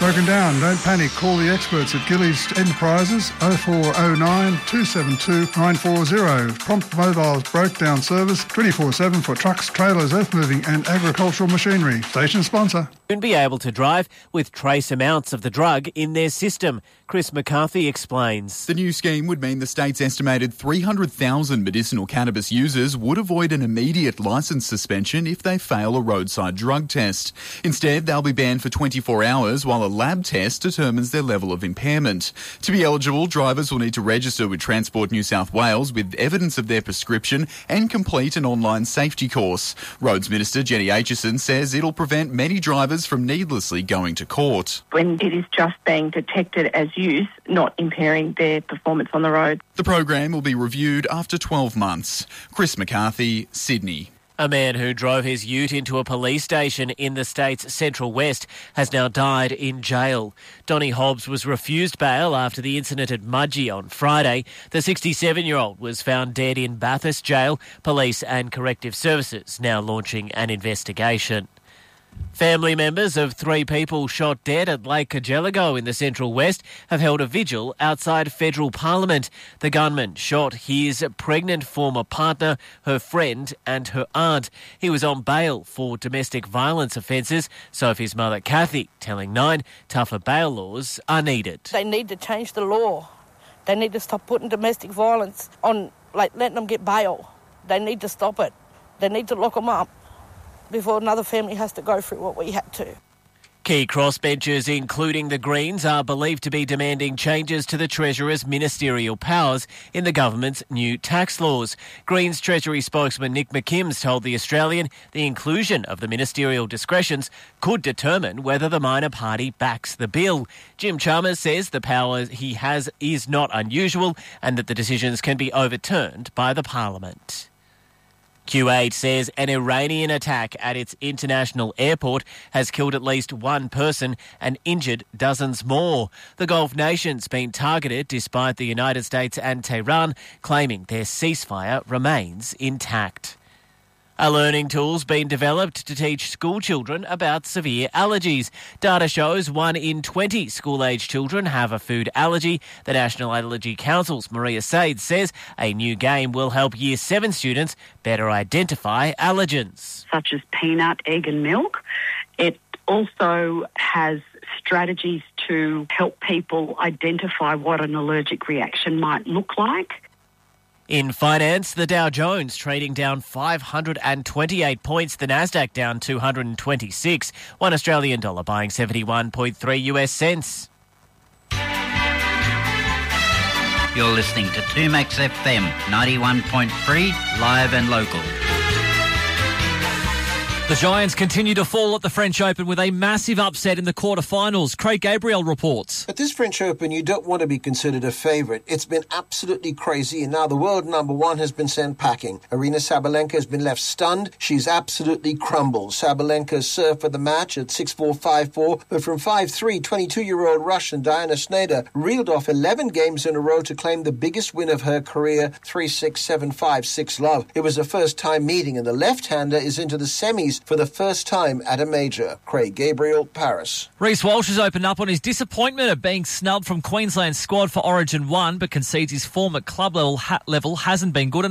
broken down. Don't panic. Call the experts at Gillies Enterprises 0409 272 940. Prompt mobile breakdown service 24/7 for trucks, trailers, earth moving and agricultural machinery. Station sponsor. Soon be able to drive with trace amounts of the drug in their system. Chris McCarthy explains. The new scheme would mean the state's estimated 300,000 medicinal cannabis users would avoid an immediate licence suspension if they fail a roadside drug test. Instead, they'll be banned for 24 hours while a lab test determines their level of impairment. To be eligible, drivers will need to register with Transport New South Wales with evidence of their prescription and complete an online safety course. Roads Minister Jenny Aitchison says it'll prevent many drivers from needlessly going to court. When it is just being detected as use, not impairing their performance on the road. The program will be reviewed after 12 months. Chris McCarthy, Sydney. A man who drove his ute into a police station in the state's Central West has now died in jail. Donnie Hobbs was refused bail after the incident at Mudgee on Friday. The 67-year-old was found dead in Bathurst Jail. Police and corrective services now launching an investigation. Family members of 3 people shot dead at Lake Cargelligo in the Central West have held a vigil outside federal parliament. The gunman shot his pregnant former partner, her friend and her aunt. He was on bail for domestic violence offences. Sophie's mother, Kathy, telling Nine tougher bail laws are needed. They need to change the law. They need to stop putting domestic violence on, letting them get bail. They need to stop it. They need to lock them up before another family has to go through what we had to. Key crossbenchers, including the Greens, are believed to be demanding changes to the Treasurer's ministerial powers in the government's new tax laws. Greens Treasury spokesman Nick McKims told The Australian the inclusion of the ministerial discretions could determine whether the minor party backs the bill. Jim Chalmers says the power he has is not unusual and that the decisions can be overturned by the Parliament. Kuwait says an Iranian attack at its international airport has killed at least 1 person and injured dozens more. The Gulf nation's been targeted despite the United States and Tehran claiming their ceasefire remains intact. A learning tool's been developed to teach school children about severe allergies. Data shows 1 in 20 school-age children have a food allergy. The National Allergy Council's Maria Sade says a new game will help Year 7 students better identify allergens. Such as peanut, egg and milk. It also has strategies to help people identify what an allergic reaction might look like. In finance, the Dow Jones trading down 528 points, the Nasdaq down 226, $1 Australian dollar buying 71.3 US cents. You're listening to 2Max FM 91.3, live and local. The Giants continue to fall at the French Open with a massive upset in the quarterfinals. Craig Gabriel reports. At this French Open, you don't want to be considered a favourite. It's been absolutely crazy, and now the world number 1 has been sent packing. Aryna Sabalenka has been left stunned. She's absolutely crumbled. Sabalenka served for the match at 6-4, 5-4, but from 5-3, 22-year-old Russian Diana Schneider reeled off 11 games in a row to claim the biggest win of her career, 3-6, 7-5, 6-love. It was a first-time meeting, and the left-hander is into the semis for the first time at a major. Craig Gabriel, Paris. Reece Walsh has opened up on his disappointment of being snubbed from Queensland's squad for Origin 1, but concedes his form at club level hasn't been good enough.